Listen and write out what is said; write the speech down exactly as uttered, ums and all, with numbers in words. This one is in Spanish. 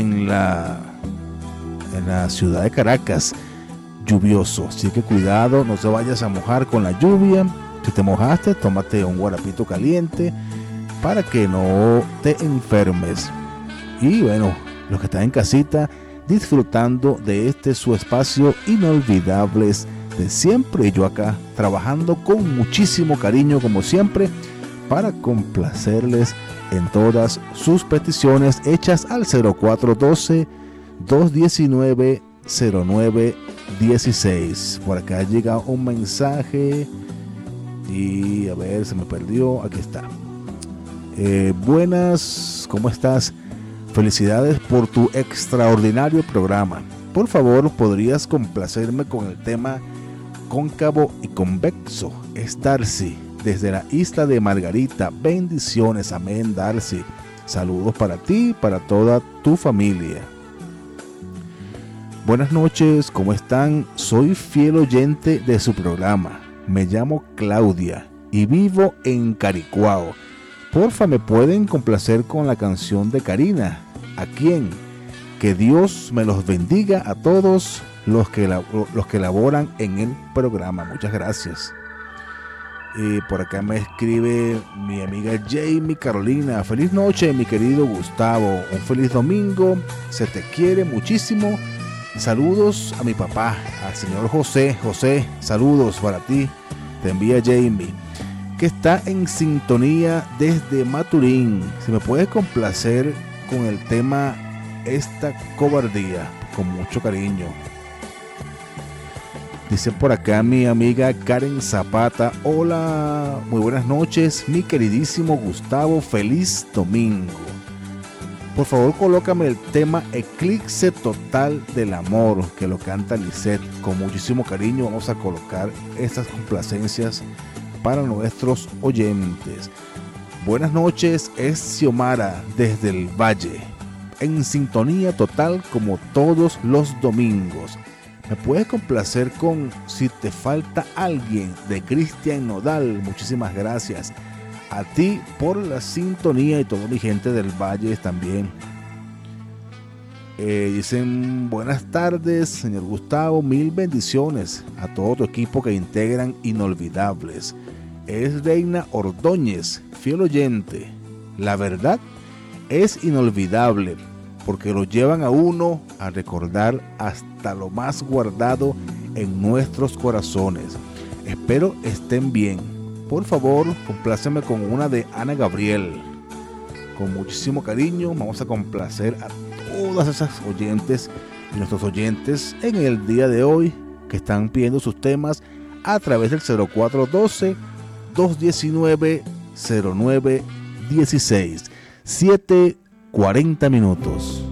en la, en la ciudad de Caracas, lluvioso. Así que cuidado, no te vayas a mojar con la lluvia. Si te mojaste, tómate un guarapito caliente para que no te enfermes. Y bueno, los que están en casita disfrutando de este su espacio Inolvidables de siempre, y yo acá trabajando con muchísimo cariño como siempre para complacerles en todas sus peticiones hechas al cero cuatro uno dos, dos uno nueve, cero nueve uno seis. Por acá llega un mensaje y a ver, se me perdió, aquí está. Eh, buenas, ¿cómo estás? Felicidades por tu extraordinario programa. Por favor, ¿podrías complacerme con el tema Cóncavo y Convexo? Es Darcy, desde la isla de Margarita. Bendiciones, amén, Darcy. Saludos para ti y para toda tu familia. Buenas noches, ¿cómo están? Soy fiel oyente de su programa. Me llamo Claudia y vivo en Caricuao. Porfa, ¿me pueden complacer con la canción de Karina? ¿A quién? Que Dios me los bendiga a todos los que, los que laboran en el programa. Muchas gracias. Y por acá me escribe mi amiga Jamie Carolina. Feliz noche, mi querido Gustavo. Un feliz domingo. Se te quiere muchísimo. Saludos a mi papá, al señor José. José, saludos para ti. Te envía Jamie, que está en sintonía desde Maturín. Si me puedes complacer con el tema Esta Cobardía, con mucho cariño. Dice por acá mi amiga Karen Zapata. Hola, muy buenas noches, mi queridísimo Gustavo, feliz domingo. Por favor, colócame el tema Eclipse Total del Amor, que lo canta Lisette. Con muchísimo cariño vamos a colocar estas complacencias para nuestros oyentes. Buenas noches, es Xiomara desde el Valle, en sintonía total como todos los domingos. ¿Me puedes complacer con Si te falta alguien de Cristian Nodal? Muchísimas gracias a ti por la sintonía y toda mi gente del Valle también. Eh, dicen buenas tardes, señor Gustavo, mil bendiciones a todo tu equipo que integran Inolvidables. Es Reina Ordóñez, fiel oyente. La verdad es inolvidable porque lo llevan a uno a recordar hasta lo más guardado en nuestros corazones. Espero estén bien. Por favor, compláceme con una de Ana Gabriel. Con muchísimo cariño vamos a complacer a todas esas oyentes y nuestros oyentes en el día de hoy que están pidiendo sus temas a través del cero cuatro uno dos, dos uno nueve, cero nueve uno seis. siete cuarenta minutos.